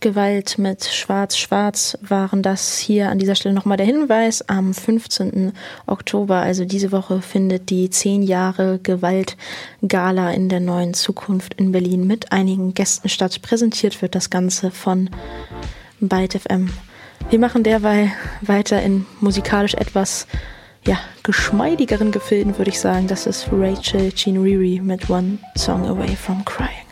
Gewalt mit Schwarz-Schwarz waren das hier an dieser Stelle nochmal der Hinweis. Am 15. Oktober, also diese Woche, findet die 10 Jahre Gewalt-Gala in der Neuen Zukunft in Berlin mit einigen Gästen statt. Präsentiert wird das Ganze von Byte FM. Wir machen derweil weiter in musikalisch etwas geschmeidigeren Gefilden, würde ich sagen. Das ist Rachel Chinriri mit One Song Away from Cry.